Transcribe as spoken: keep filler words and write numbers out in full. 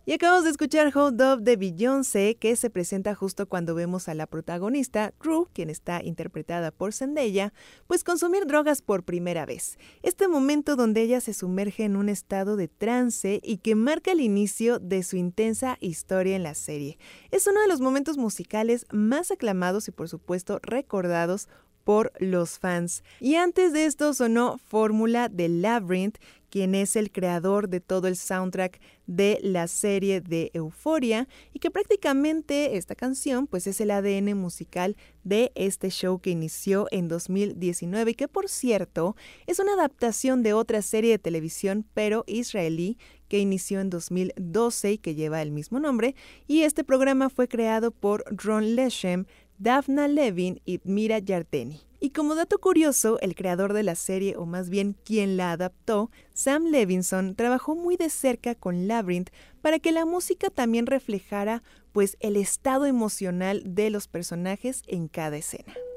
Y acabamos de escuchar Hold Up de Beyoncé, que se presenta justo cuando vemos a la protagonista, Rue, quien está interpretada por Zendaya, pues consumir drogas por primera vez. Este momento donde ella se sumerge en un estado de trance y que marca el inicio de su intensa historia en la serie. Es uno de los momentos musicales más aclamados y por supuesto recordados por los fans. Y antes de esto sonó Fórmula de Labyrinth, quien es el creador de todo el soundtrack de la serie de Euphoria, y que prácticamente esta canción pues es el A D N musical de este show que inició en dos mil diecinueve y que, por cierto, es una adaptación de otra serie de televisión pero israelí que inició en dos mil doce y que lleva el mismo nombre, y este programa fue creado por Ron Leshem, Daphna Levin y Mira Yardeni. Y como dato curioso, el creador de la serie, o más bien quien la adaptó, Sam Levinson, trabajó muy de cerca con Labyrinth para que la música también reflejara pues el estado emocional de los personajes en cada escena.